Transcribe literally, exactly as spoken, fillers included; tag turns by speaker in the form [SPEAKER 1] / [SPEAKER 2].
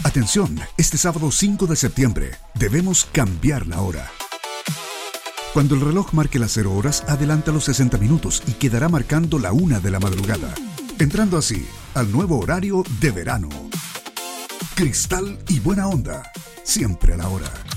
[SPEAKER 1] Atención, este sábado cinco de septiembre debemos cambiar la hora. Cuando el reloj marque las cero horas, adelanta los sesenta minutos y quedará marcando la una de la madrugada, entrando así al nuevo horario de verano. Cristal y buena onda, siempre a la hora.